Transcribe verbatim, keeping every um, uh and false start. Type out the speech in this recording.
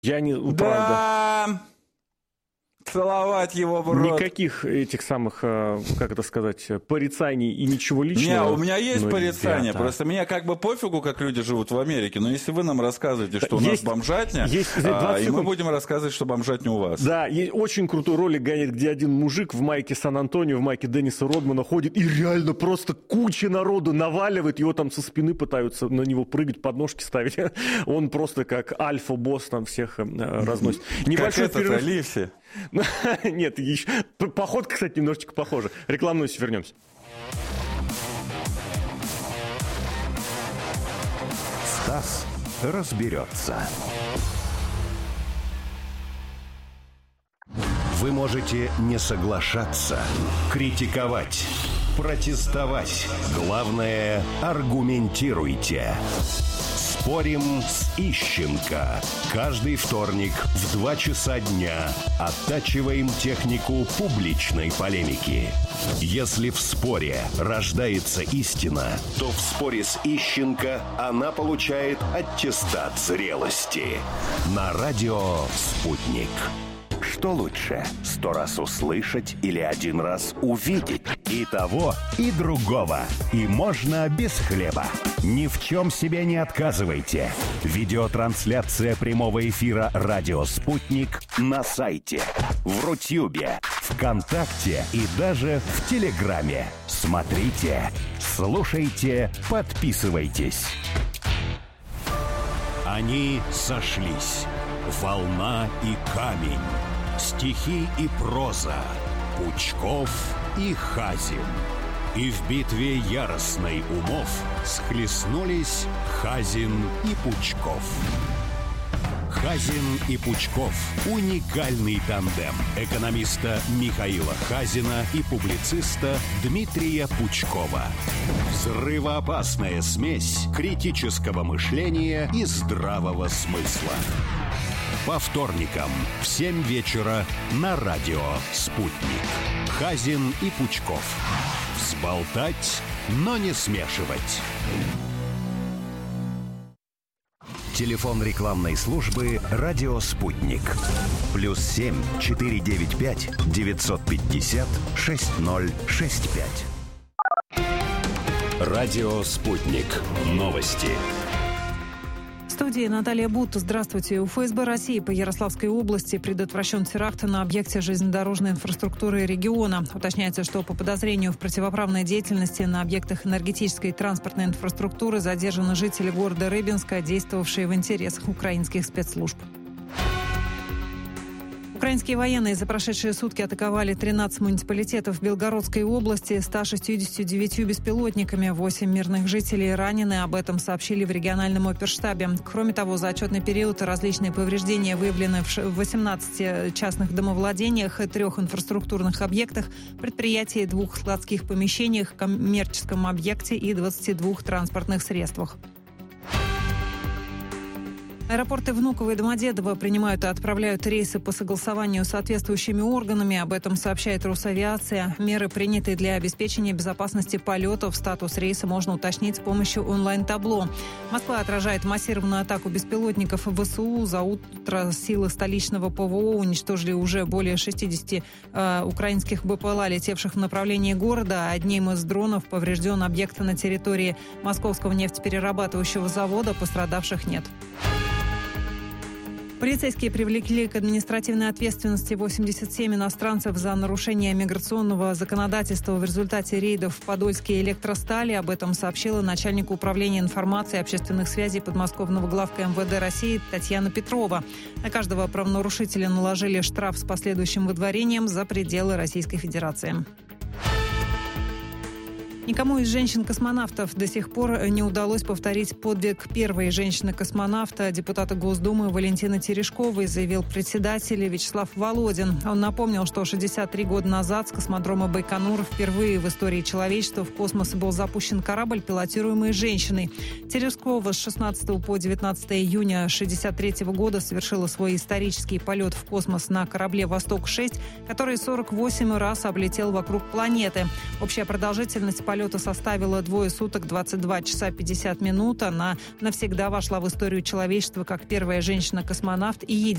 Я не... Да... Правда. Целовать его в рот. Никаких этих самых, как это сказать, порицаний и ничего личного. Не, у меня есть ну, порицания, ребята. Просто мне как бы пофигу, как люди живут в Америке, но если вы нам рассказываете, что есть, у нас бомжатня, есть, а, и мы будем рассказывать, что бомжатня у вас. Да, есть очень крутой ролик гонит, где один мужик в майке Сан-Антонио, в майке Денниса Родмана ходит, и реально просто куча народу наваливает, его там со спины пытаются на него прыгать, подножки ставить. Он просто как альфа-босс там всех разносит. Небольшой перерыв. Ливси. Нет, еще... походка, кстати, немножечко похожа. Рекламную вернемся. Стас разберется. Вы можете не соглашаться, критиковать, протестовать. Главное, аргументируйте. Спорим с Ищенко. Каждый вторник в два часа дня оттачиваем технику публичной полемики. Если в споре рождается истина, то в споре с Ищенко она получает аттестат зрелости. На радио «Спутник». Что лучше, сто раз услышать или один раз увидеть? И того, и другого. И можно без хлеба. Ни в чем себе не отказывайте. Видеотрансляция прямого эфира «Радио Спутник» на сайте, в Рутюбе, ВКонтакте и даже в Телеграме. Смотрите, слушайте, подписывайтесь. Они сошлись. Волна и камень. Стихи и проза, Пучков и Хазин. И в битве яростной умов схлестнулись Хазин и Пучков. Хазин и Пучков – уникальный тандем экономиста Михаила Хазина и публициста Дмитрия Пучкова. Взрывоопасная смесь критического мышления и здравого смысла. По вторникам в семь вечера на радио «Спутник». Хазин и Пучков. Взболтать, но не смешивать. Телефон рекламной службы «Радио Спутник». Плюс семь четыре девять пять девятьсот пятьдесят шесть ноль шесть пять. Радио «Спутник». Новости. В студии Наталья Бут. Здравствуйте. У ФСБ России по Ярославской области предотвращен теракт на объекте железнодорожной инфраструктуры региона. Уточняется, что по подозрению в противоправной деятельности на объектах энергетической и транспортной инфраструктуры задержаны жители города Рыбинска, действовавшие в интересах украинских спецслужб. Украинские военные за прошедшие сутки атаковали тринадцать муниципалитетов Белгородской области ста шестьюдесятью девятью беспилотниками. восемь мирных жителей ранены. Об этом сообщили в региональном оперштабе. Кроме того, за отчетный период различные повреждения выявлены в восемнадцати частных домовладениях, трех инфраструктурных объектах, предприятии, двух складских помещениях, коммерческом объекте и двадцати двух транспортных средствах. Аэропорты Внуково и Домодедово принимают и отправляют рейсы по согласованию с соответствующими органами. Об этом сообщает Росавиация. Меры, принятые для обеспечения безопасности полетов. Статус рейса можно уточнить с помощью онлайн-табло. Москва отражает массированную атаку беспилотников ВСУ. За утро силы столичного ПВО уничтожили уже более шестидесяти э, украинских БПЛА, летевших в направлении города. Одним из дронов поврежден объект на территории Московского нефтеперерабатывающего завода. Пострадавших нет. Полицейские привлекли к административной ответственности восемьдесят семь иностранцев за нарушение миграционного законодательства в результате рейдов в Подольске электростали. Об этом сообщила начальник управления информации и общественных связей подмосковного главка МВД России Татьяна Петрова. На каждого правонарушителя наложили штраф с последующим выдворением за пределы Российской Федерации. Никому из женщин-космонавтов до сих пор не удалось повторить подвиг первой женщины-космонавта, депутата Госдумы Валентины Терешковой, заявил председатель Вячеслав Володин. Он напомнил, что шестьдесят три года назад с космодрома Байконур впервые в истории человечества в космос был запущен корабль, пилотируемый женщиной. Терешкова с шестнадцатого по девятнадцатое июня шестьдесят третьего года совершила свой исторический полет в космос на корабле «Восток-шесть», который сорок восемь раз облетел вокруг планеты. Общая продолжительность полета полета составила двое суток, двадцать два часа пятьдесят минут. Она навсегда вошла в историю человечества как первая женщина-космонавт и